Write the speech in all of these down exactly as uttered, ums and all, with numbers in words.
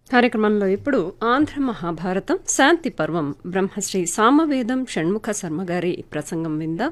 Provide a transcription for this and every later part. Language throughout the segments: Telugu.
కార్యక్రమంలో ఇప్పుడు ఆంధ్ర మహాభారతం శాంతి పర్వం బ్రహ్మశ్రీ సామవేదం షణ్ముఖ శర్మ గారి ప్రసంగం విందా.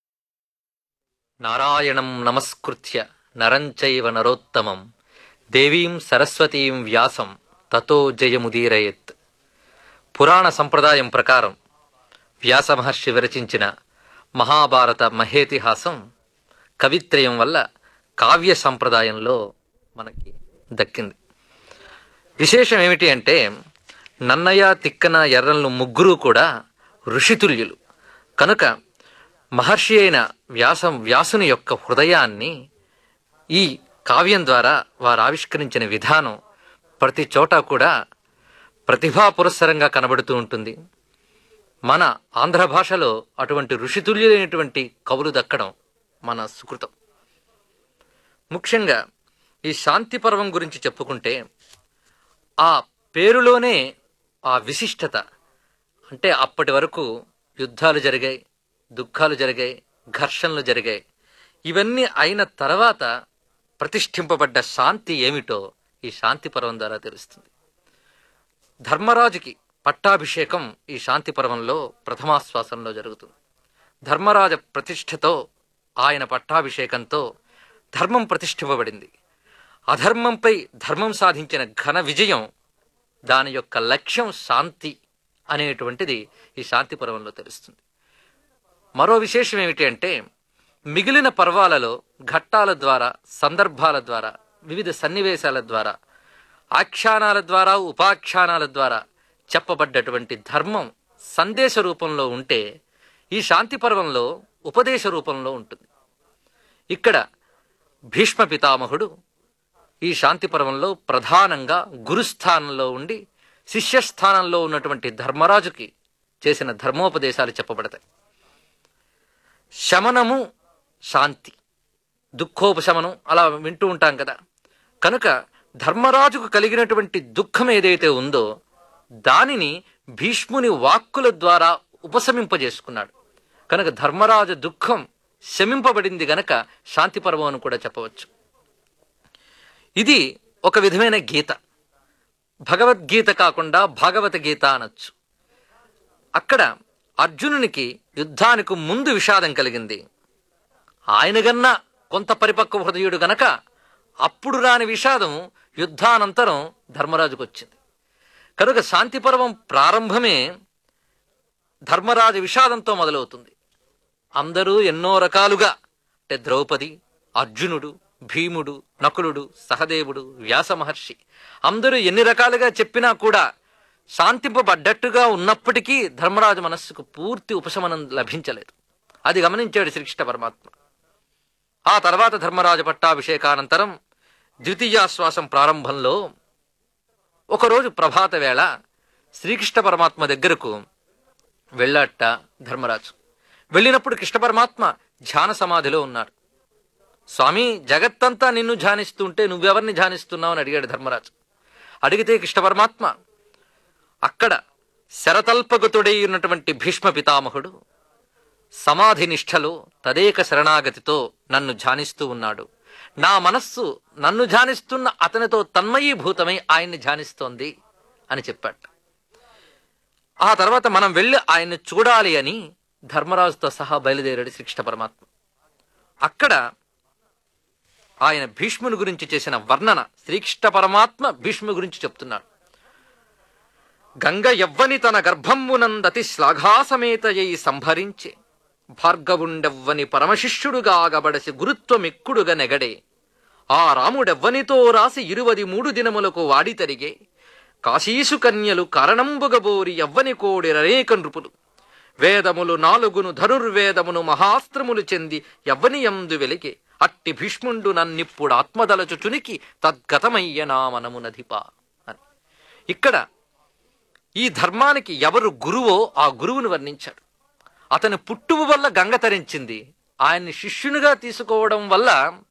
నారాయణం నమస్కృత్య నరం చైవ నరోత్తమం దేవీం సరస్వతీం వ్యాసం తతో జయముదీరయేత్. పురాణ సంప్రదాయం ప్రకారం వ్యాస మహర్షి విరచించిన మహాభారత మహేతిహాసం కవిత్రయం వల్ల కావ్య సంప్రదాయంలో మనకి దక్కింది. విశేషం ఏమిటి అంటే, నన్నయ్య, తిక్కన, ఎర్రన్లు ముగ్గురు కూడా ఋషితుల్యులు కనుక మహర్షి అయిన వ్యాసం వ్యాసుని యొక్క హృదయాన్ని ఈ కావ్యం ద్వారా వారు ఆవిష్కరించిన విధానం ప్రతి చోట కూడా ప్రతిభా పురస్సరంగా కనబడుతూ ఉంటుంది. మన ఆంధ్ర భాషలో అటువంటి ఋషితుల్యులైనటువంటి కవులు దక్కడం మన సుకృతం. ముఖ్యంగా ఈ శాంతి పర్వం గురించి చెప్పుకుంటే, ఆ పేరులోనే ఆ విశిష్టత అంటే, అప్పటి వరకు యుద్ధాలు జరిగాయి, దుఃఖాలు జరిగాయి, ఘర్షణలు జరిగాయి. ఇవన్నీ అయిన తర్వాత ప్రతిష్ఠింపబడ్డ శాంతి ఏమిటో ఈ శాంతి పర్వం ద్వారా తెలుస్తుంది. ధర్మరాజుకి పట్టాభిషేకం ఈ శాంతి పర్వంలో ప్రథమాశ్వాసంలో జరుగుతుంది. ధర్మరాజ ప్రతిష్ఠతో, ఆయన పట్టాభిషేకంతో ధర్మం ప్రతిష్ఠింపబడింది. అధర్మంపై ధర్మం సాధించిన ఘన విజయం, దాని యొక్క లక్ష్యం శాంతి అనేటువంటిది ఈ శాంతి పర్వంలో తెలుస్తుంది. మరో విశేషం ఏమిటి అంటే, మిగిలిన పర్వాలలో ఘట్టాల ద్వారా, సందర్భాల ద్వారా, వివిధ సన్నివేశాల ద్వారా, ఆఖ్యానాల ద్వారా, ఉపాఖ్యానాల ద్వారా చెప్పబడ్డటువంటి ధర్మం సందేశ రూపంలో ఉంటే, ఈ శాంతి పర్వంలో ఉపదేశ రూపంలో ఉంటుంది. ఇక్కడ భీష్మ పితామహుడు ఈ శాంతి పర్వంలో ప్రధానంగా గురుస్థానంలో ఉండి శిష్యస్థానంలో ఉన్నటువంటి ధర్మరాజుకి చేసిన ధర్మోపదేశాలు చెప్పబడతాయి. శమనము, శాంతి, దుఃఖోపశమనం అలా వింటూ ఉంటాం కదా. కనుక ధర్మరాజుకు కలిగినటువంటి దుఃఖం ఏదైతే ఉందో దానిని భీష్ముని వాక్కుల ద్వారా ఉపశమింపజేసుకున్నాడు. కనుక ధర్మరాజు దుఃఖం శమింపబడింది గనక శాంతి పర్వం అని కూడా చెప్పవచ్చు. ఇది ఒక విధమైన గీత, భగవద్గీత కాకుండా భాగవత గీత అనొచ్చు. అక్కడ అర్జునునికి యుద్ధానికి ముందు విషాదం కలిగింది. ఆయనగన్నా కొంత పరిపక్వ హృదయుడు గనక అప్పుడు రాని విషాదం యుద్ధానంతరం ధర్మరాజుకు వచ్చింది. కనుక శాంతి పర్వం ప్రారంభమే ధర్మరాజు విషాదంతో మొదలవుతుంది. అందరూ ఎన్నో రకాలుగా, అంటే ద్రౌపది, అర్జునుడు, భీముడు, నకులుడు, సహదేవుడు, వ్యాస మహర్షి అందరూ ఎన్ని రకాలుగా చెప్పినా కూడా శాంతింపబడ్డట్టుగా ఉన్నప్పటికీ ధర్మరాజు మనస్సుకు పూర్తి ఉపశమనం లభించలేదు. అది గమనించాడు శ్రీకృష్ణ పరమాత్మ. ఆ తర్వాత ధర్మరాజు పట్టాభిషేకానంతరం ద్వితీయాశ్వాసం ప్రారంభంలో ఒకరోజు ప్రభాత వేళ శ్రీకృష్ణ పరమాత్మ దగ్గరకు వెళ్ళాట ధర్మరాజు. వెళ్ళినప్పుడు కృష్ణ పరమాత్మ ధ్యాన సమాధిలో ఉన్నాడు. స్వామి, జగత్తంతా నిన్ను ధ్యానిస్తుంటే నువ్వెవరిని ధ్యానిస్తున్నావు అని అడిగాడు ధర్మరాజు. అడిగితే కృష్ణ పరమాత్మ అక్కడ శరతల్పగతుడై ఉన్నటువంటి భీష్మ పితామహుడు సమాధి నిష్ఠలో తదేక శరణాగతితో నన్ను ధ్యానిస్తూ ఉన్నాడు. నా మనస్సు నన్ను ధ్యానిస్తున్న అతనితో తన్మయీభూతమై ఆయన్ని ధ్యానిస్తోంది అని చెప్పాడు. ఆ తర్వాత మనం వెళ్ళి ఆయన్ని చూడాలి అని ధర్మరాజుతో సహా బయలుదేరాడు శ్రీకృష్ణ పరమాత్మ. అక్కడ ఆయన భీష్ముని గురించి చేసిన వర్ణన శ్రీకృష్ణ పరమాత్మ భీష్ముని గురించి చెప్తున్నాడు. గంగ యవ్వని తన గర్భంబునందతి శ్లాఘాసమేతయై సంభరించే భార్గవుండెవ్వని పరమశిష్యుడుగా గబడసి గురుత్వమిక్కుడుగా నెగడే ఆ రాముడెవ్వనితో రాసి ఇరువది మూడు దినములకు వాడి తరిగే కాశీసు కన్యలు కారణంబుగబోరి యవ్వని కోడి రనేక నృపులు వేదములు నాలుగును ధనుర్వేదమును మహాస్త్రములు చెంది యవ్వనియందు వెలిగే అట్టి భీష్ముండు నన్నిప్పుడు ఆత్మదలచు చునికి తద్గతమయ్య నా మనమునధిప అని. ఇక్కడ ఈ ధర్మానికి ఎవరు గురువో ఆ గురువును వర్ణించాడు. అతని పుట్టువు వల్ల గంగ తరించింది. ఆయన్ని శిష్యునిగా తీసుకోవడం వల్ల